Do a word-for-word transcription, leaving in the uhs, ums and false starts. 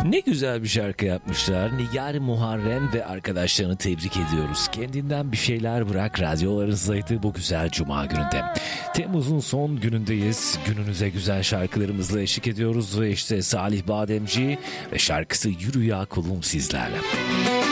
Ne güzel bir şarkı yapmışlar. Nigar Muharrem ve arkadaşlarını tebrik ediyoruz. Kendinden bir şeyler bırak radyolarınızdaydı bu güzel cuma gününde. Temmuz'un son günündeyiz. Gününüze güzel şarkılarımızla eşlik ediyoruz ve işte Salih Bademci ve şarkısı Yürü Ya Kulum sizlerle.